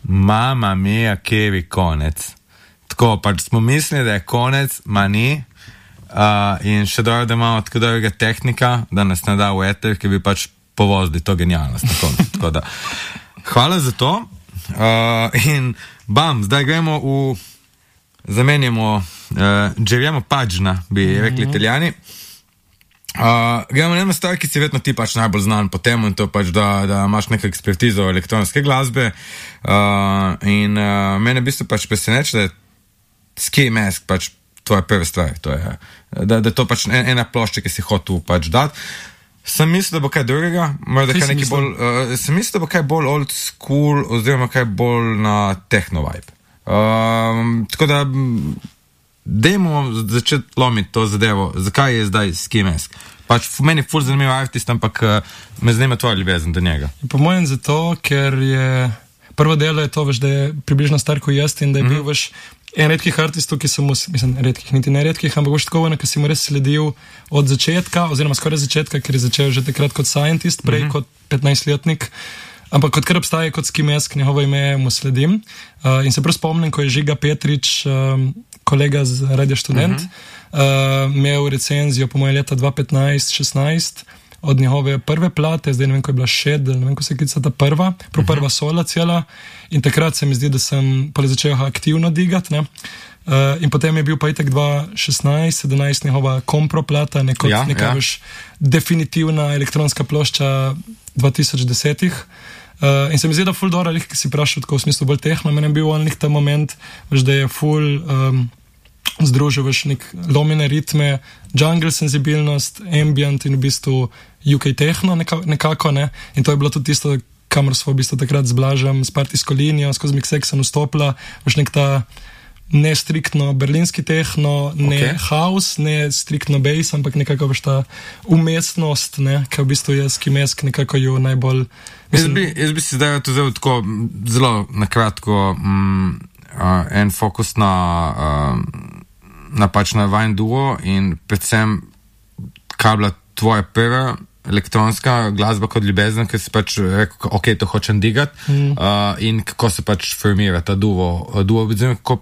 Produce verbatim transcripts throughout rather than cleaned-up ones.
Mama mia, kevi konec. Tako, pač smo mislili, da je konec, ma ni. Uh, in še dobro, da imamo tako dobrega tehnika, da nas ne da v eter, ki bi pač povozili to genialnost. Tako, tako da. Hvala za to. Uh, in bam, zdaj gremo v, zamenjamo, uh, giriamo pagina, bi rekli mm-hmm. Italijani. Uh, gremo na eno stvar, ki si vedno ti pač najbolj znan po temu, in to pač, da, da imaš neko ekspertizo elektronske glasbe. Uh, in uh, mene v bistvu pač preseneči, da je Ski Mask pač tvoja prva stvar. To je, da, da to pač ena plošča, ki si hotel pač dati. Sem mislil, da bo kaj drugega, morda kaj neki bolj, uh, sem mislil, da bo kaj bolj old school, oziroma kaj bolj na techno vibe. Uh, tako da, dajmo začeti lomiti to zadevo, zakaj je zdaj Ski Mask. Pač meni je ful zanimiv artist, ampak uh, me zanima tvoja ljubezen do njega. Po mojem zato, ker je prvo delo je to, veš, da je približno star kot jaz in da je mm-hmm. bil veš en redkih artistov, ki sem mu, mislim, redkih, niti ne redkih, ampak veš tako, ki si mu res sledil od začetka, oziroma skoraj začetka, ker je začel že takrat kot scientist, prej mm-hmm. kot petnajstletnik, ampak kot kar obstaja kot Ski Mask, njegovo ime mu sledim. Uh, in se prav spomnim, ko je Žiga Petrič, um, kolega z Radio Študent, mm-hmm. uh, imel recenzijo po moje leta dva tisoč petnajst šestnajst od njegove prve plate, zdaj ne vem, ko je bila Šedel, ne vem, ko se klica ta prva, prav uh-huh. prva sola cela, in takrat se mi zdi, da sem pole začel aktivno digati, ne. Uh, in potem je bil pa itak dva tisoč šestnajst sedemnajst njegova kompro plata, nekot, ja, neka ja. veš definitivna elektronska plošča dva tisoč desetih. Uh, in se mi zdi, da ful dobro, ki si prašal tako v smislu bolj tehno, meni je bil on ta moment, veš, da je ful um, združil veš nek lomene ritme, jungle senzibilnost, ambient in v bistvu U K techno neka, nekako, ne, in to je bilo tudi tisto, kamor smo v bistvu takrat z Blažem, s partijsko linijo, skozi Mixek sem vstopila, veš nek ta ne striktno berlinski techno, ne okay. house, ne striktno bass, ampak nekako veš ta umestnost, ne, ki v bistvu je Ski Mask nekako jo najbolj... Mislim, jaz, bi, jaz bi si zdaj to zelo tako, zelo nakratko mm, uh, en fokus na... Uh, na pač na Vine Duo in predvsem kaj bila tvoja prva elektronska glasba kot ljubezen, ker si pač rekel, ok, to hočem digati mm. uh, in kako se pač formira ta duo, duo kako,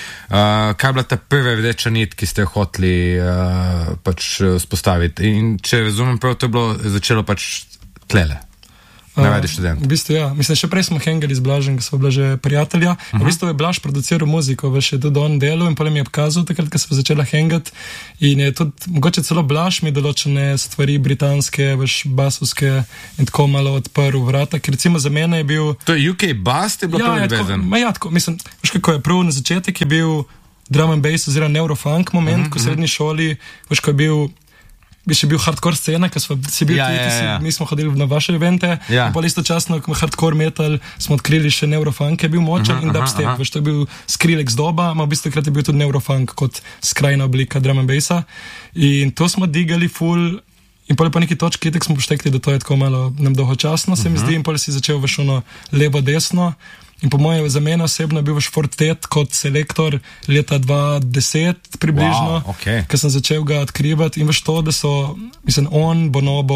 uh, kaj bila ta prva rdeča nit, ki ste jo hoteli uh, pač spostaviti in če razumem prav, to je bilo začelo pač tlele. Uh, v bistvu, ja. Mislim, še prej smo hengali z Blažem, ko smo bila že prijatelja. Uh-huh. V bistvu je Blaž produciral muziko, veš, je tudi on delal in potem mi je pokazal takrat, ko smo začela hengati in je tudi, mogoče celo Blaž mi določene stvari britanske, veš, basovske in tako malo odprl vrata, ker recimo za mene je bil... To je U K bass, ti je bilo prvi vezen? Ja, tako, mislim, veš, kako je prv na začetek je bil drum and bass oziroma neurofunk moment, uh-huh, ko v srednji šoli, veš, ko je bil bi še bil hardcore scena, ker smo si bili ja, tudi, ja, ja. mi smo hodili na vaše evente, ja. in pa istočasno, ko hardcore metal, smo odkrili še neurofunk, je bil močen uh-huh, in dubstep, uh-huh. veš, to je bil Skrillex doba, ma v bistvu takrat je bil tudi neurofunk kot skrajna oblika drum and bassa in to smo digali full in pole pa neki točki, tako smo poštekli, da to je tako malo nam dolgočasno, se uh-huh. mi zdi, in pole si začel veš ono levo-desno. In po moje za mene osebno je bil veš Fortet kot selektor leta dva tisoč deset približno, wow, okay. ker sem začel ga odkrivati in veš to, da so, mislim, on, Bonobo,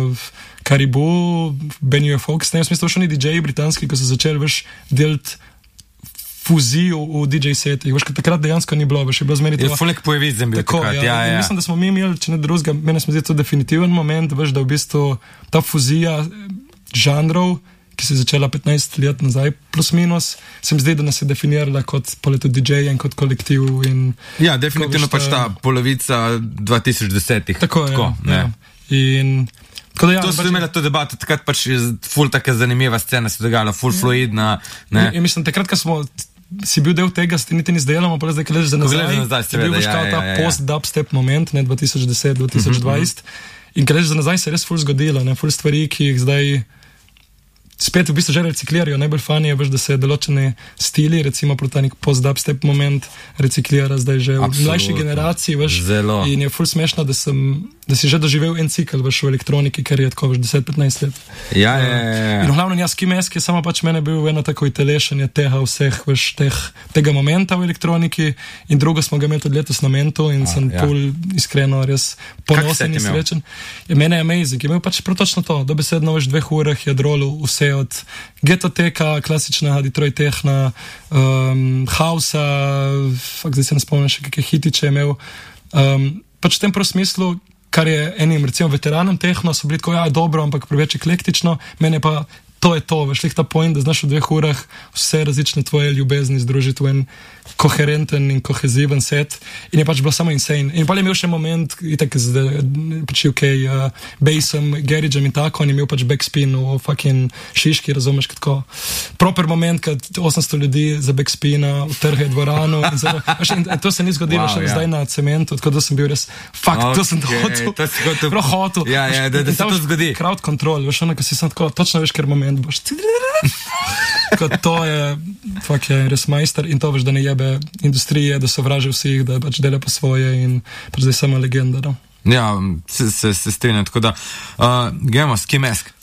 Caribou, Ben U F X, ne, v smislu veš oni D J-ji britanski, ko so začeli veš delati fuzijo v D J setih, veš, ker takrat dejansko ni bilo, veš, je bilo zmeri to. Je fulek poevizem bil tako, takrat, ja, ja, ja. Mislim, da smo mi imeli, če ne drugega, meni se mi zdi to definitiven moment, veš, da v bistvu ta fuzija žanrov, ki se je začela petnajst let nazaj, plus minus, se mi zdi, da nas je definirala kot poletu D J in kot kolektiv. In ja, definitivno pač ta polovica dva tisoč desetih. Tako, tako je, ja. In tako da ja, to so imeli to debato, takrat pač je ful taka zanimiva scena se dogajala, ful fluidna. Ne? In, in mislim, takrat, ko smo si bil del tega, si niti ni zdelamo, pa zdaj, ko gledaš za nazaj, nazaj je bil veš ja, kao ja, ta ja, ja. post-dubstep moment, ne, dva tisoč deset dva tisoč dvajset, mm-hmm. in ko gledaš za nazaj, se je res ful zgodilo, ne, ful stvari, ki jih zdaj spet v bistvu že reciklirajo. Najbolj fani je, veš, da se določene stili, recimo proti nek post-dubstep moment, reciklira zdaj že v Absolut. mlajši generaciji, veš, Zelo. in je ful smešno, da sem, da si že doživel en cikl, veš, v elektroniki, ker je tako, veš, deset petnajst let. Ja, ja, ja, ja. In v glavnem, ja, Ski Mask je samo pač mene bil eno tako utelešenje tega vseh, veš, teh, tega momenta v elektroniki in drugo smo ga imeli tudi letos na Mentu in A, sem ja. pol iskreno res ponosen in srečen. Ja, mene je amazing, je imel pač prav točno to, dobesedno veš, dveh urah je drolil vse gre od Getoteka, klasičnega Detroit Techna, um, Hausa, fakt zdaj se ne spomnim še, kakšne hitiče je imel. Um, pač v tem prav smislu, kar je enim recimo veteranom Techno, so bili tako, ja, dobro, ampak preveč eklektično, mene pa to je to, veš, lih ta point, da znaš v dveh urah vse različne tvoje ljubezni združiti v en koherenten in koheziven set in je pač bilo samo insane. In pa je imel še moment, itak z pač UK, uh, bassom, garageom in tako, on je imel pač backspin v fucking Šiški, razumeš, tako proper moment, kad osemsto ljudi za backspina utrhe dvorano in, zelo, veš, in to se ni zgodilo wow, še yeah. zdaj na cementu, tako da sem bil res fuck, okay, to sem to hotel, prav hotel. Ja, ja, da, da se to zgodi. Crowd control, veš, ono, ko si sem tako, točno veš, ker moment boš kot to je, fakt je res majster in to veš, da ne jebe industrije, da sovraži vseh, da pač dela po svoje in pač zdaj sama legenda, no? Ja, se, se, se strinjam, tako da uh, gremo s Ski Mask.